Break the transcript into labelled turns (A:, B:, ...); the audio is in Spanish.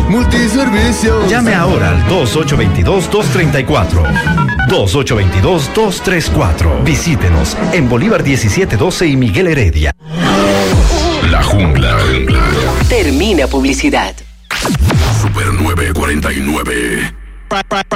A: Multiservicios.
B: Llame ahora al 2822-234. 2822-234. Visítenos en Bolívar 1712 y Miguel Heredia.
C: La Jungla.
D: Termina publicidad.
C: Super 949.